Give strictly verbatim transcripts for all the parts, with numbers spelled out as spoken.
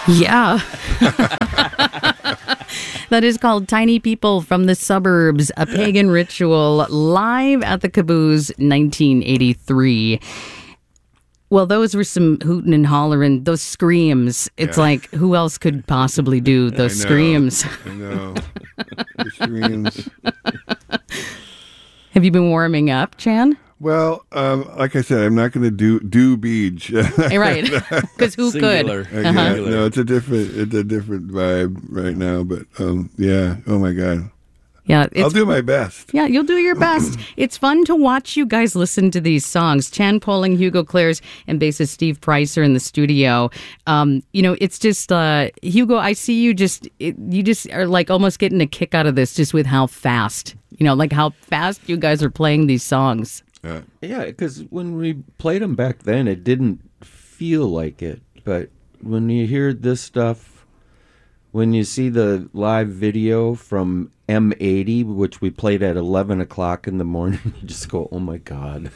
Yeah. That is called Tiny People from the Suburbs, a pagan ritual, live at the Caboose, nineteen eighty-three. Well, those were some hooting and hollering, those screams. It's Yeah. like, who else could possibly do those I know, screams? I know. The screams. Have you been warming up, Chan? Well, um, like I said, I'm not going to do do beach. Right, because who Singular. could? Yeah, Uh-huh. no, it's a different, it's a different vibe right now. But um, yeah, oh my god, Yeah, I'll it's do my best. Yeah, you'll do your best. It's fun to watch you guys listen to these songs. Chan Poling, Hugo Clares, and bassist Steve Price are in the studio. Um, you know, it's just, uh, Hugo, I see you just, it, you just are like almost getting a kick out of this just with how fast, you know, like how fast you guys are playing these songs. Yeah. Yeah, because when we played them back then, it didn't feel like it. But when you hear this stuff, when you see the live video from M eighty, which we played at eleven o'clock in the morning, you just go, oh my God.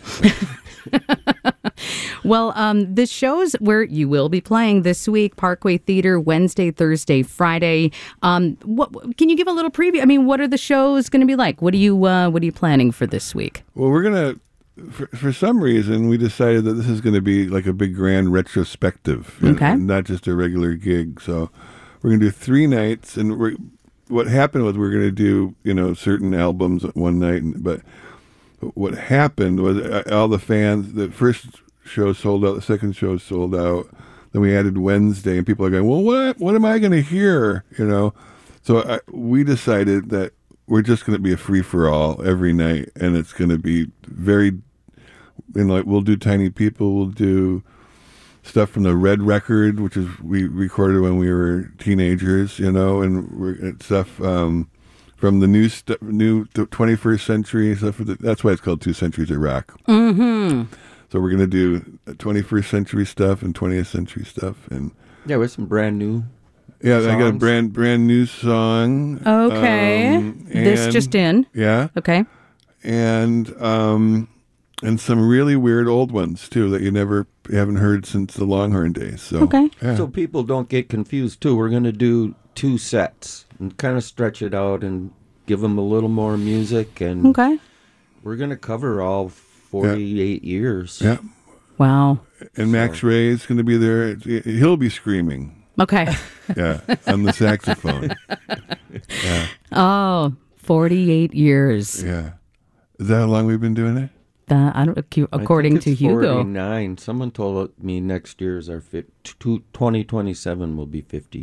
Well, um, the shows where you will be playing this week, Parkway Theater, Wednesday, Thursday, Friday. Um, what can you give a little preview? I mean, what are the shows going to be like? What are you uh, What are you planning for this week? Well, we're gonna. For, for some reason, we decided that this is going to be like a big grand retrospective, you Okay. know, not just a regular gig. So we're going to do three nights, and we're, what happened was we we're going to do, you know, certain albums one night, and, but what happened was uh, all the fans, the first show sold out, the second show sold out, then we added Wednesday, and people are going, well, what what am I going to hear, you know? So I, we decided that we're just going to be a free-for-all every night, and it's going to be very, you know, like we'll do Tiny People, we'll do stuff from the Red Record, which is we recorded when we were teenagers, you know, and we're and stuff um, from the new st- new twenty-first century stuff. The, that's why it's called Two Centuries of Rock. Mm-hmm. So we're going to do twenty-first century stuff and twentieth century stuff, and Yeah, with some brand new. yeah, I got a songs. brand brand new song. Okay. um, This and- just in. yeah, Okay. and um, and some really weird old ones too that you never you haven't heard since the Longhorn days. So Okay. yeah. So people don't get confused, too. We're going to do two sets and kind of stretch it out and give them a little more music. And Okay. we're going to cover all forty-eight years. yeah. Wow. And Max Ray is going to be there. He'll be screaming, Okay. yeah, on the saxophone. Yeah, Oh, forty-eight years. yeah. Is that how long we've been doing it? That, I don't, ac- I according think to it's Hugo. forty-nine. Someone told me next year is our fi- two- twenty twenty-seven will be fifty.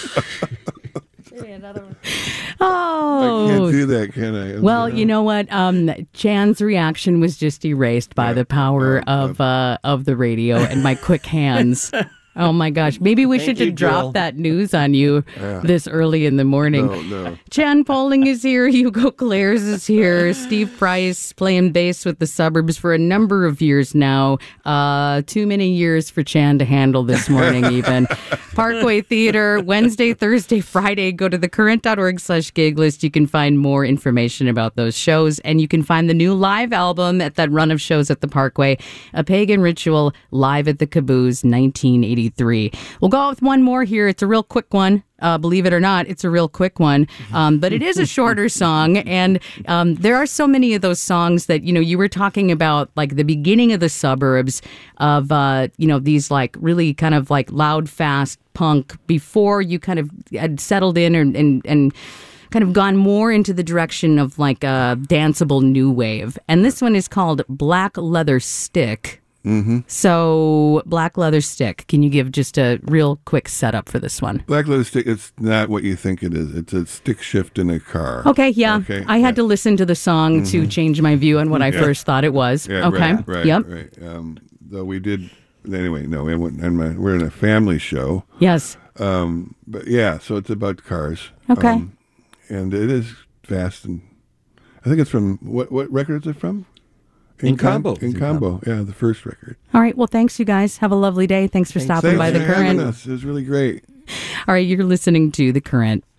Oh. I can't do that, can I? I'm Well, sorry. you know what? Um, Chan's reaction was just erased by Yeah. the power Oh, of uh, of the radio and my quick hands. Oh my gosh! Maybe we should you, just drop Joel. that news on you this early in the morning. No, no. Chan Poling is here. Hugo Clares is here. Steve Price playing bass with the Suburbs for a number of years now. Uh, too many years for Chan to handle this morning, even. Parkway Theater, Wednesday, Thursday, Friday. Go to thecurrent.org slash gig list. You can find more information about those shows. And you can find the new live album at that run of shows at the Parkway, A Pagan Ritual, live at the Caboose, nineteen eighty-three. We'll go with one more here. It's a real quick one. Uh, believe it or not, it's a real quick one. Um, but it is a shorter song. And um, there are so many of those songs that, you know, you were talking about, like the beginning of the Suburbs of, uh, you know, these like really kind of like loud, fast punk before you kind of had settled in and, and, and kind of gone more into the direction of like a danceable new wave. And this one is called Black Leather Stick. Mm-hmm. So, Black Leather Stick, can you give just a real quick setup for this one? Black leather stick. It's not what you think it is. It's a stick shift in a car. Okay, yeah. Okay, I had yeah. Mm-hmm. to listen to the song to change my view on what I first thought it was. Yeah, okay. Right. Right. Yep. Right. Um, though we did. Anyway, no, we went, and my, we're in a family show. Yes. Um, but yeah, so it's about cars. Okay. Um, and it is fast, and I think it's from what? What record is it from? In Com- Combo. In In Combo, yeah, the first record. All right. Well, thanks, you guys. Have a lovely day. Thanks for stopping Thanks by The for having Current. us. It was really great. All right. You're listening to The Current.